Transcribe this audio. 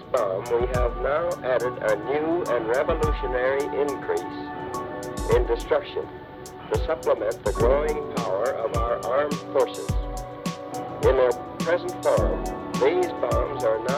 bomb, we have now added a new and revolutionary increase in destruction to supplement the growing power of our armed forces. In their present form, these bombs are now